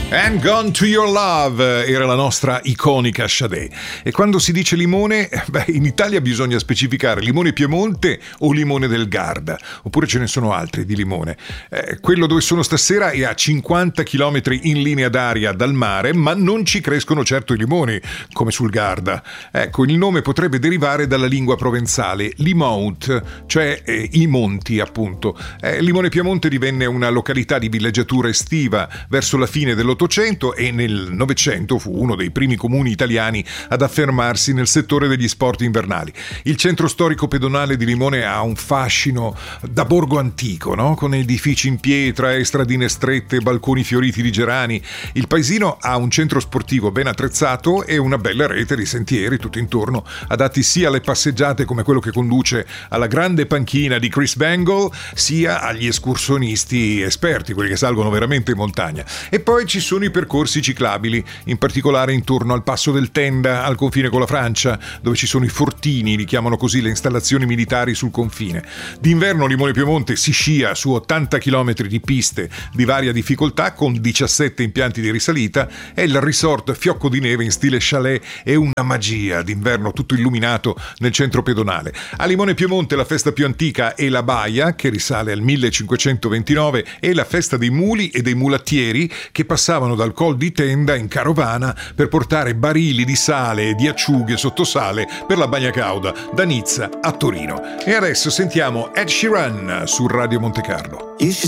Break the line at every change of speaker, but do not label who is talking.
And Gone to Your Love era la nostra iconica Sade. E quando si dice limone, in Italia bisogna specificare limone Piemonte o limone del Garda, oppure ce ne sono altri di limone. Quello dove sono stasera è a 50 km in linea d'aria dal mare, ma non ci crescono certo i limoni, come sul Garda. Ecco, il nome potrebbe derivare dalla lingua provenzale Limout, cioè i monti, appunto. Limone Piemonte divenne una località di villeggiatura estiva verso la fine dell'Ottocento e nel Novecento fu uno dei primi comuni italiani ad affermarsi nel settore degli sport invernali. Il centro storico pedonale di Limone ha un fascino da borgo antico, no? Con edifici in pietra e stradine strette, balconi fioriti di gerani. Il paesino ha un centro sportivo ben attrezzato e una bella rete di sentieri tutto intorno, adatti sia alle passeggiate come quello che conduce alla grande panchina di Chris Bangle, sia agli escursionisti esperti, quelli che salgono veramente in montagna. E poi ci sono i percorsi ciclabili, in particolare intorno al Passo del Tenda, al confine con la Francia, dove ci sono i fortini, li chiamano così le installazioni militari sul confine. D'inverno Limone Piemonte si scia su 80 km di piste di varia difficoltà con 17 impianti di risalita e il resort Fiocco di Neve in stile chalet è una magia d'inverno tutto illuminato nel centro pedonale. A Limone Piemonte la festa più antica è la Baia, che risale al 1529, e la festa dei muli e dei mulattieri che passavano dal Col di Tenda in carovana per portare barili di sale e di acciughe sottosale per la bagna cauda da Nizza a Torino. E adesso sentiamo Ed Sheeran su Radio Monte Carlo.
You should